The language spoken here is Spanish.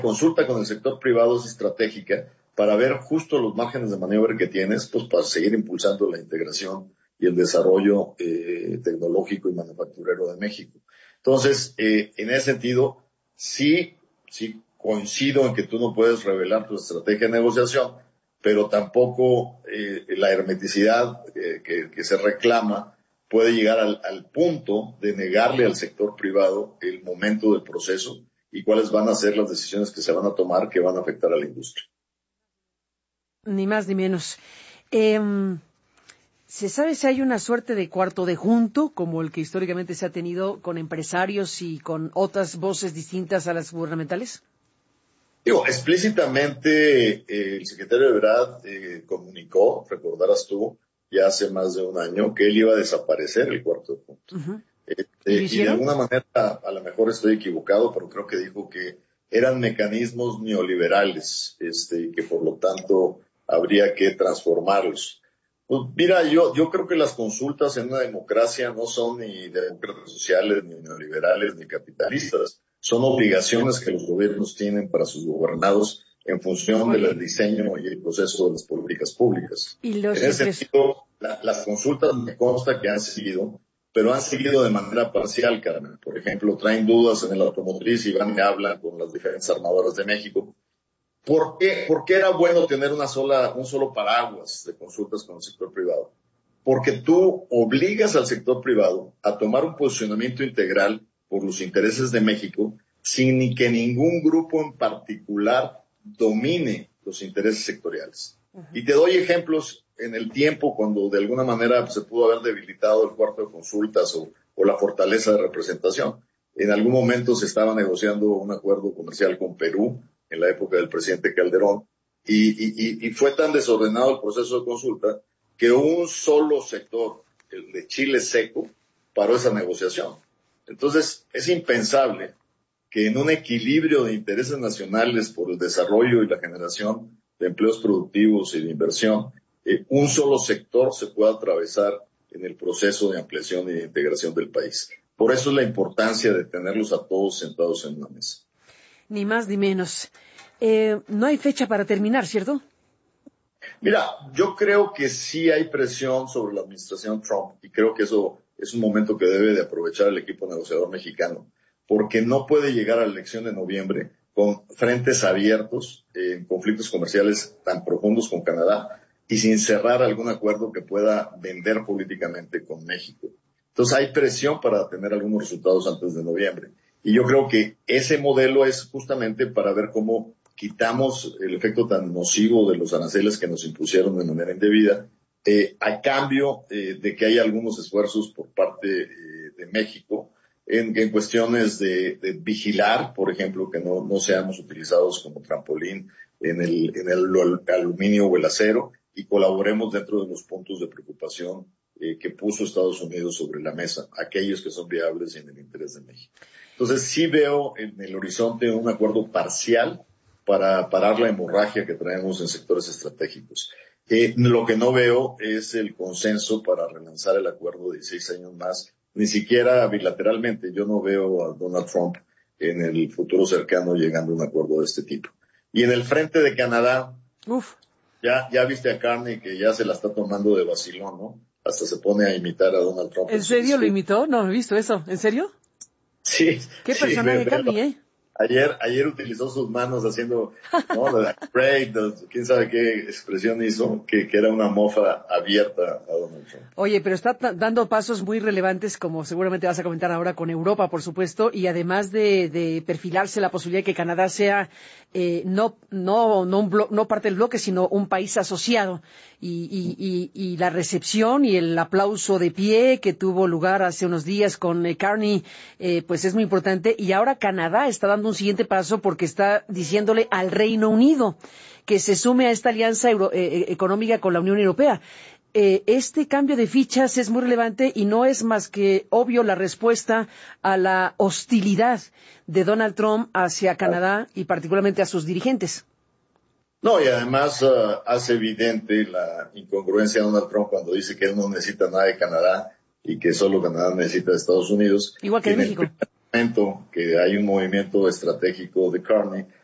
consulta con el sector privado es estratégica para ver justo los márgenes de maniobra que tienes, pues para seguir impulsando la integración y el desarrollo tecnológico y manufacturero de México. Entonces, en ese sentido, sí coincido en que tú no puedes revelar tu estrategia de negociación, pero tampoco la hermeticidad que se reclama puede llegar al punto de negarle al sector privado el momento del proceso y cuáles van a ser las decisiones que se van a tomar que van a afectar a la industria. Ni más ni menos. ¿Se sabe si hay una suerte de cuarto de junto, como el que históricamente se ha tenido con empresarios y con otras voces distintas a las gubernamentales? Explícitamente el secretario Ebrard comunicó, recordarás tú, ya hace más de un año, que él iba a desaparecer el cuarto de junto. Uh-huh. Y de alguna manera, a lo mejor estoy equivocado, pero creo que dijo que eran mecanismos neoliberales, y que por lo tanto habría que transformarlos. Pues mira, yo creo que las consultas en una democracia no son ni demócratas sociales, ni neoliberales, ni capitalistas. Son obligaciones que los gobiernos tienen para sus gobernados en función del diseño y el proceso de las políticas públicas. En ese sentido, las consultas me consta que han seguido, pero han seguido de manera parcial, Carmen. Por ejemplo, traen dudas en el automotriz y van y hablan con las diferentes armadoras de México. ¿Por qué era bueno tener un solo paraguas de consultas con el sector privado? Porque tú obligas al sector privado a tomar un posicionamiento integral por los intereses de México sin que ningún grupo en particular domine los intereses sectoriales. Uh-huh. Y te doy ejemplos en el tiempo cuando de alguna manera se pudo haber debilitado el cuarto de consultas o la fortaleza de representación. En algún momento se estaba negociando un acuerdo comercial con Perú en la época del presidente Calderón y fue tan desordenado el proceso de consulta que un solo sector, el de Chile seco, paró esa negociación. Entonces, es impensable que en un equilibrio de intereses nacionales por el desarrollo y la generación de empleos productivos y de inversión, un solo sector se pueda atravesar en el proceso de ampliación y de integración del país. Por eso es la importancia de tenerlos a todos sentados en una mesa. Ni más ni menos. No hay fecha para terminar, ¿cierto? Mira, yo creo que sí hay presión sobre la administración Trump y creo que eso es un momento que debe de aprovechar el equipo negociador mexicano, porque no puede llegar a la elección de noviembre con frentes abiertos en conflictos comerciales tan profundos con Canadá y sin cerrar algún acuerdo que pueda vender políticamente con México. Entonces hay presión para tener algunos resultados antes de noviembre. Y yo creo que ese modelo es justamente para ver cómo quitamos el efecto tan nocivo de los aranceles que nos impusieron de manera indebida, a cambio de que haya algunos esfuerzos por parte de México en cuestiones de vigilar, por ejemplo, que no seamos utilizados como trampolín en el aluminio o el acero y colaboremos dentro de los puntos de preocupación que puso Estados Unidos sobre la mesa, aquellos que son viables y en el interés de México. Entonces sí veo en el horizonte un acuerdo parcial para parar la hemorragia que traemos en sectores estratégicos. Lo que no veo es el consenso para relanzar el acuerdo de 16 años más, ni siquiera bilateralmente. Yo no veo a Donald Trump en el futuro cercano llegando a un acuerdo de este tipo. Y en el frente de Canadá, ya viste a Carney que ya se la está tomando de vacilón, ¿no? Hasta se pone a imitar a Donald Trump. ¿En serio lo imitó? No he visto eso. ¿En serio? Sí. ¿Qué personaje Carney, eh? Ayer utilizó sus manos haciendo, ¿no? Great, quién sabe qué expresión hizo, que era una mofa abierta a Donald Trump. Oye, pero está dando pasos muy relevantes, como seguramente vas a comentar ahora con Europa, por supuesto, y además de perfilarse la posibilidad de que Canadá sea no parte del bloque, sino un país asociado. Y la recepción y el aplauso de pie que tuvo lugar hace unos días con Carney, pues es muy importante. Y ahora Canadá está dando un siguiente paso porque está diciéndole al Reino Unido que se sume a esta alianza económica con la Unión Europea. Este cambio de fichas es muy relevante y no es más que obvio la respuesta a la hostilidad de Donald Trump hacia Canadá y particularmente a sus dirigentes. No, y además hace evidente la incongruencia de Donald Trump cuando dice que él no necesita nada de Canadá y que solo Canadá necesita de Estados Unidos. Igual que de México. En el momento que hay un movimiento estratégico de Carney,